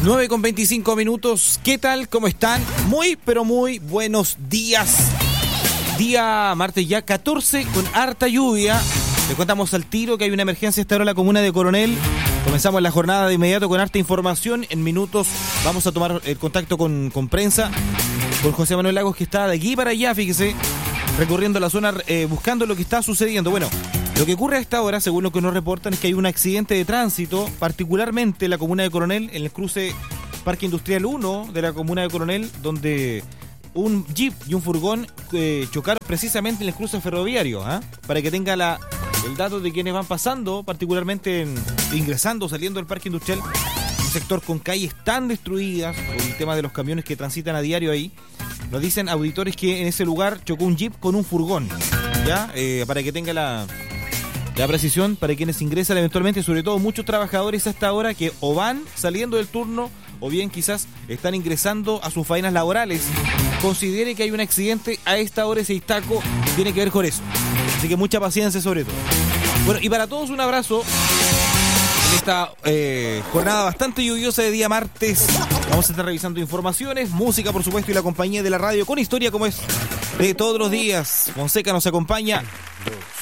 9:25. ¿Qué tal? ¿Cómo están? Muy, pero muy buenos días. Día martes ya 14 con harta lluvia. Le contamos al tiro que hay una emergencia esta hora en la comuna de Coronel. Comenzamos la jornada de inmediato con harta información. En minutos vamos a tomar el contacto con prensa, con José Manuel Lagos, que está de aquí para allá, fíjese, recorriendo la zona, buscando lo que está sucediendo. Bueno, lo que ocurre a esta hora, según lo que nos reportan, es que hay un accidente de tránsito, particularmente en la comuna de Coronel, en el cruce Parque Industrial 1 de la comuna de Coronel, donde un jeep y un furgón chocaron precisamente en el cruce ferroviario, para que tenga el dato de quienes van pasando, particularmente ingresando o saliendo del Parque Industrial, un sector con calles tan destruidas por el tema de los camiones que transitan a diario ahí. Nos dicen auditores que en ese lugar chocó un jeep con un furgón, para que tenga la precisión para quienes ingresan eventualmente, sobre todo muchos trabajadores a esta hora que o van saliendo del turno o bien quizás están ingresando a sus faenas laborales. Considere que hay un accidente a esta hora, ese destaco tiene que ver con eso. Así que mucha paciencia sobre todo. Bueno, y para todos un abrazo en esta jornada bastante lluviosa de día martes. Vamos a estar revisando informaciones, música por supuesto y la compañía de la radio con historia como es de todos los días. Fonseca nos acompaña.